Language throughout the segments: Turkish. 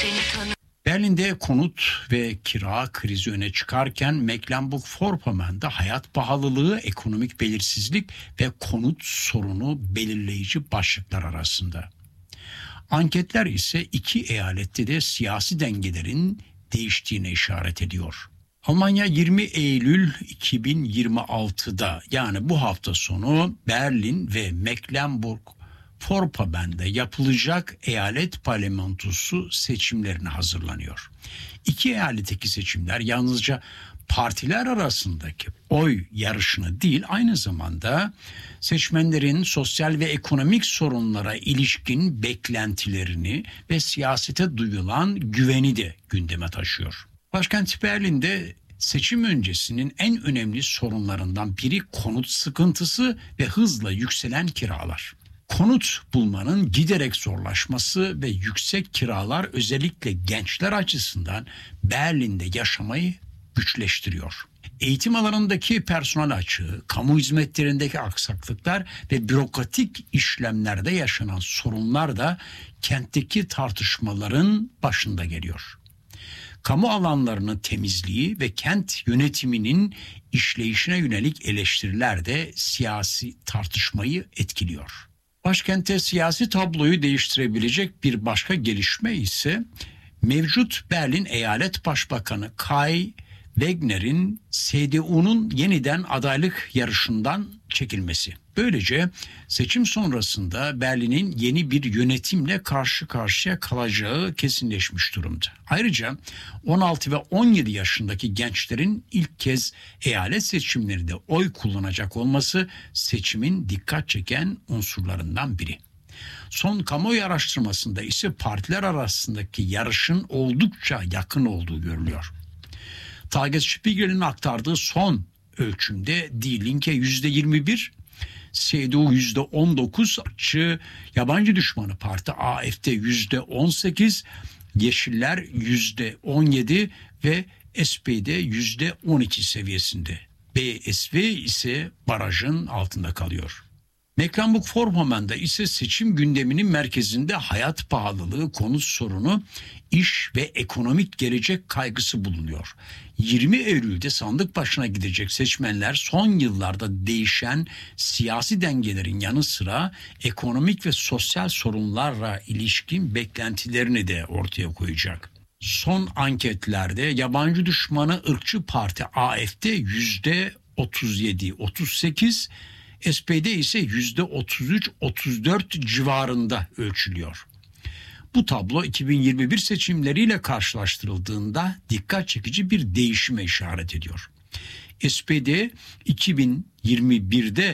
Berlin'de konut ve kira krizi öne çıkarken Mecklenburg-Vorpommern'da hayat pahalılığı, ekonomik belirsizlik ve konut sorunu belirleyici başlıklar arasında. Anketler ise iki eyalette de siyasi dengelerin değiştiğine işaret ediyor. Almanya 20 Eylül 2026'da yani bu hafta sonu Berlin ve Mecklenburg-Vorpommern'de yapılacak eyalet parlamentosu seçimlerine hazırlanıyor. İki eyaletteki seçimler yalnızca partiler arasındaki oy yarışını değil, aynı zamanda seçmenlerin sosyal ve ekonomik sorunlara ilişkin beklentilerini ve siyasete duyulan güveni de gündeme taşıyor. Başkent Berlin'de seçim öncesinin en önemli sorunlarından biri konut sıkıntısı ve hızla yükselen kiralar. Konut bulmanın giderek zorlaşması ve yüksek kiralar özellikle gençler açısından Berlin'de yaşamayı güçleştiriyor. Eğitim alanındaki personel açığı, kamu hizmetlerindeki aksaklıklar ve bürokratik işlemlerde yaşanan sorunlar da kentteki tartışmaların başında geliyor. Kamu alanlarının temizliği ve kent yönetiminin işleyişine yönelik eleştiriler de siyasi tartışmayı etkiliyor. Başkentte siyasi tabloyu değiştirebilecek bir başka gelişme ise mevcut Berlin Eyalet Başbakanı Kai Wegner'in CDU'nun yeniden adaylık yarışından çekilmesi. Böylece seçim sonrasında Berlin'in yeni bir yönetimle karşı karşıya kalacağı kesinleşmiş durumda. Ayrıca 16 ve 17 yaşındaki gençlerin ilk kez eyalet seçimlerinde oy kullanacak olması seçimin dikkat çeken unsurlarından biri. Son kamuoyu araştırmasında ise partiler arasındaki yarışın oldukça yakın olduğu görülüyor. Tagesspiegel'in aktardığı son ölçümde Die Linke %21, CDU %19, yabancı düşmanı parti AfD %18, Yeşiller %17 ve SPD %12 seviyesinde. BSV ise barajın altında kalıyor. Mecklenburg-Vorpommern'da ise seçim gündeminin merkezinde hayat pahalılığı, konut sorunu, iş ve ekonomik gelecek kaygısı bulunuyor. 20 Eylül'de sandık başına gidecek seçmenler son yıllarda değişen siyasi dengelerin yanı sıra ekonomik ve sosyal sorunlarla ilişkin beklentilerini de ortaya koyacak. Son anketlerde yabancı düşmanı ırkçı parti AfD %37-38, SPD ise %33-34 civarında ölçülüyor. Bu tablo 2021 seçimleriyle karşılaştırıldığında dikkat çekici bir değişime işaret ediyor. SPD 2021'de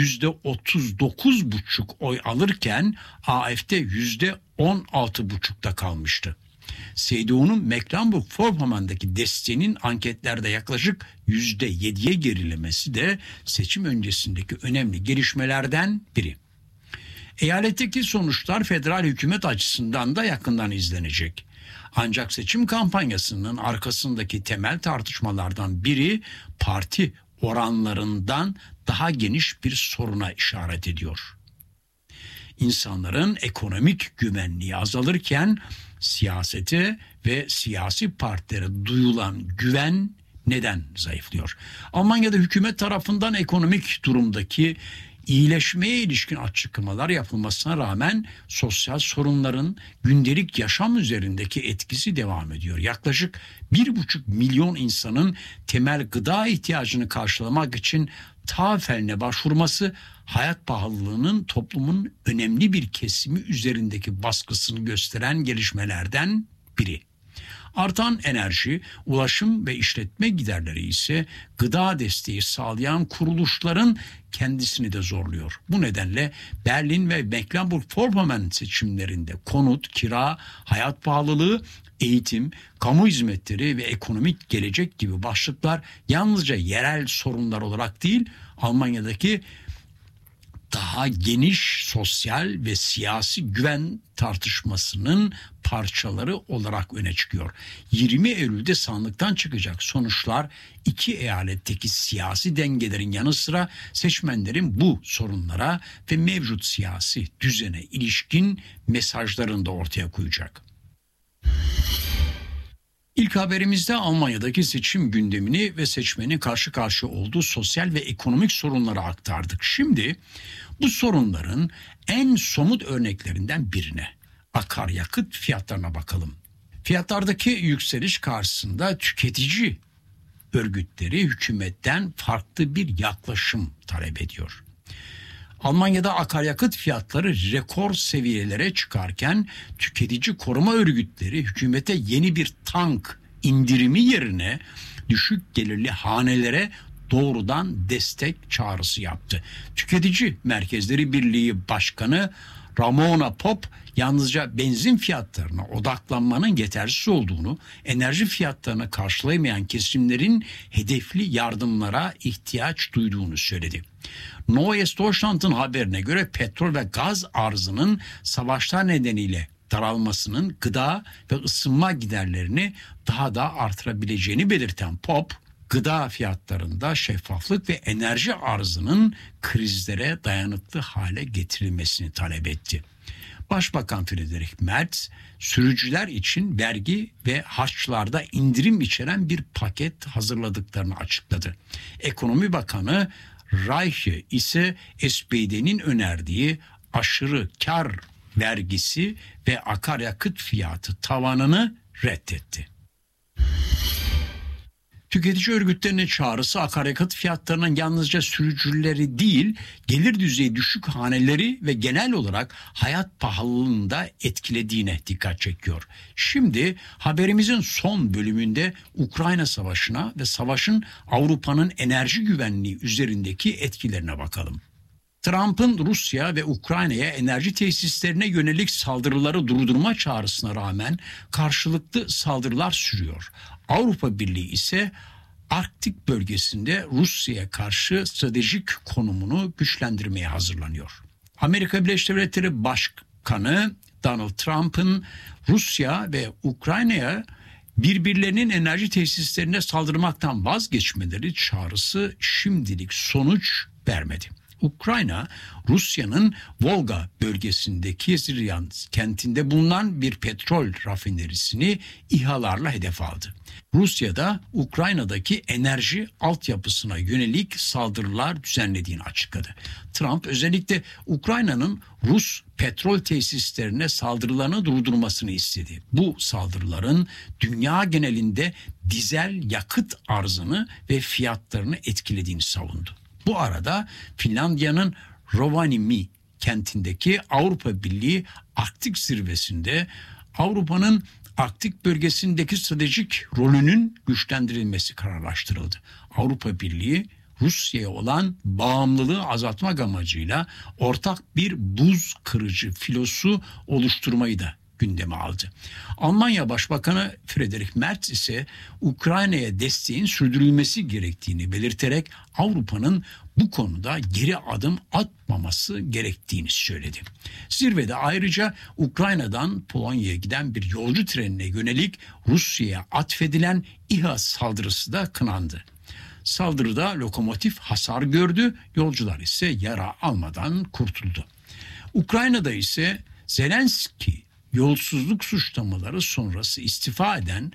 %39,5 oy alırken AfD %16,5'ta kalmıştı. CDU'nun Mecklenburg-Vorpommern'daki desteğinin anketlerde yaklaşık %7'ye gerilemesi de seçim öncesindeki önemli gelişmelerden biri. Eyaletteki sonuçlar federal hükümet açısından da yakından izlenecek. Ancak seçim kampanyasının arkasındaki temel tartışmalardan biri parti oranlarından daha geniş bir soruna işaret ediyor. İnsanların ekonomik güvenliği azalırken siyasete ve siyasi partilere duyulan güven neden zayıflıyor? Almanya'da hükümet tarafından ekonomik durumdaki iyileşmeye ilişkin açıklamalar yapılmasına rağmen sosyal sorunların gündelik yaşam üzerindeki etkisi devam ediyor. Yaklaşık 1,5 milyon insanın temel gıda ihtiyacını karşılamak için TAFE'ne başvurması hayat pahalılığının toplumun önemli bir kesimi üzerindeki baskısını gösteren gelişmelerden biri. Artan enerji, ulaşım ve işletme giderleri ise gıda desteği sağlayan kuruluşların kendisini de zorluyor. Bu nedenle Berlin ve Mecklenburg-Vorpommern seçimlerinde konut, kira, hayat pahalılığı, eğitim, kamu hizmetleri ve ekonomik gelecek gibi başlıklar yalnızca yerel sorunlar olarak değil, Almanya'daki daha geniş sosyal ve siyasi güven tartışmasının parçaları olarak öne çıkıyor. 20 Eylül'de sandıktan çıkacak sonuçlar iki eyaletteki siyasi dengelerin yanı sıra seçmenlerin bu sorunlara ve mevcut siyasi düzene ilişkin mesajlarını da ortaya koyacak. İlk haberimizde Almanya'daki seçim gündemini ve seçmenin karşı karşıya olduğu sosyal ve ekonomik sorunları aktardık. Şimdi bu sorunların en somut örneklerinden birine, akaryakıt fiyatlarına bakalım. Fiyatlardaki yükseliş karşısında tüketici örgütleri hükümetten farklı bir yaklaşım talep ediyor. Almanya'da akaryakıt fiyatları rekor seviyelere çıkarken tüketici koruma örgütleri hükümete yeni bir tank indirimi yerine düşük gelirli hanelere doğrudan destek çağrısı yaptı. Tüketici Merkezleri Birliği Başkanı Ramona Pop yalnızca benzin fiyatlarına odaklanmanın yetersiz olduğunu, enerji fiyatlarını karşılayamayan kesimlerin hedefli yardımlara ihtiyaç duyduğunu söyledi. Neues Deutschland'ın haberine göre petrol ve gaz arzının savaşlar nedeniyle daralmasının gıda ve ısınma giderlerini daha da artırabileceğini belirten Pop, gıda fiyatlarında şeffaflık ve enerji arzının krizlere dayanıklı hale getirilmesini talep etti. Başbakan Friedrich Merz, sürücüler için vergi ve harçlarda indirim içeren bir paket hazırladıklarını açıkladı. Ekonomi Bakanı Reiche ise SPD'nin önerdiği aşırı kar vergisi ve akaryakıt fiyatı tavanını reddetti. Tüketici örgütlerinin çağrısı akaryakıt fiyatlarının yalnızca sürücüleri değil, gelir düzeyi düşük haneleri ve genel olarak hayat pahalılığını da etkilediğine dikkat çekiyor. Şimdi haberimizin son bölümünde Ukrayna Savaşı'na ve savaşın Avrupa'nın enerji güvenliği üzerindeki etkilerine bakalım. Trump'ın Rusya ve Ukrayna'ya enerji tesislerine yönelik saldırıları durdurma çağrısına rağmen karşılıklı saldırılar sürüyor. Avrupa Birliği ise Arktik bölgesinde Rusya'ya karşı stratejik konumunu güçlendirmeye hazırlanıyor. Amerika Birleşik Devletleri Başkanı Donald Trump'ın Rusya ve Ukrayna'ya birbirlerinin enerji tesislerine saldırmaktan vazgeçmeleri çağrısı şimdilik sonuç vermedi. Ukrayna, Rusya'nın Volga bölgesindeki Ziryan kentinde bulunan bir petrol rafinerisini İHA'larla hedef aldı. Rusya da Ukrayna'daki enerji altyapısına yönelik saldırılar düzenlediğini açıkladı. Trump özellikle Ukrayna'nın Rus petrol tesislerine saldırılarını durdurmasını istedi. Bu saldırıların dünya genelinde dizel yakıt arzını ve fiyatlarını etkilediğini savundu. Bu arada Finlandiya'nın Rovaniemi kentindeki Avrupa Birliği Arktik Zirvesi'nde Avrupa'nın Arktik bölgesindeki stratejik rolünün güçlendirilmesi kararlaştırıldı. Avrupa Birliği Rusya'ya olan bağımlılığı azaltmak amacıyla ortak bir buz kırıcı filosu oluşturmayı da gündeme aldı. Almanya Başbakanı Friedrich Merz ise Ukrayna'ya desteğin sürdürülmesi gerektiğini belirterek Avrupa'nın bu konuda geri adım atmaması gerektiğini söyledi. Zirvede ayrıca Ukrayna'dan Polonya'ya giden bir yolcu trenine yönelik Rusya'ya atfedilen İHA saldırısı da kınandı. Saldırıda lokomotif hasar gördü, yolcular ise yara almadan kurtuldu. Ukrayna'da ise Zelenski yolsuzluk suçlamaları sonrası istifa eden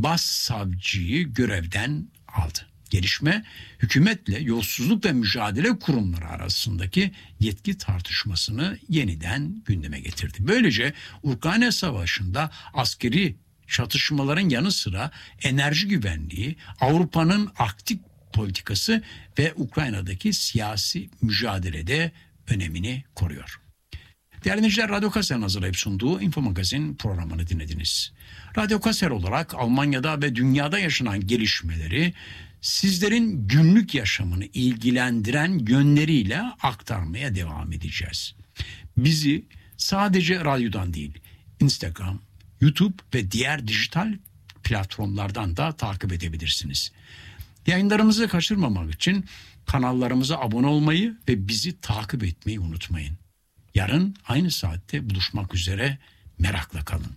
başsavcıyı görevden aldı. Gelişme, hükümetle yolsuzlukla mücadele kurumları arasındaki yetki tartışmasını yeniden gündeme getirdi. Böylece Ukrayna Savaşı'nda askeri çatışmaların yanı sıra enerji güvenliği, Avrupa'nın Arktik politikası ve Ukrayna'daki siyasi mücadelede önemini koruyor. Değerli dinleyiciler, Radyo Kaser'in hazırlayıp sunduğu Info Magazin programını dinlediniz. Radyo Kaser olarak Almanya'da ve dünyada yaşanan gelişmeleri sizlerin günlük yaşamını ilgilendiren yönleriyle aktarmaya devam edeceğiz. Bizi sadece radyodan değil, Instagram, YouTube ve diğer dijital platformlardan da takip edebilirsiniz. Yayınlarımızı kaçırmamak için kanallarımıza abone olmayı ve bizi takip etmeyi unutmayın. Yarın aynı saatte buluşmak üzere, merakla kalın.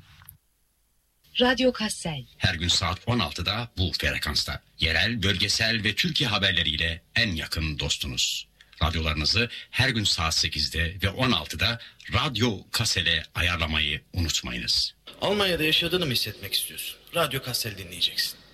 Radyo Kassel. Her gün saat 16'da bu frekansta. Yerel, bölgesel ve Türkiye haberleriyle en yakın dostunuz. Radyolarınızı her gün saat 8'de ve 16'da Radyo Kassel'e ayarlamayı unutmayınız. Almanya'da yaşadığını mı hissetmek istiyorsun? Radyo Kassel dinleyeceksin.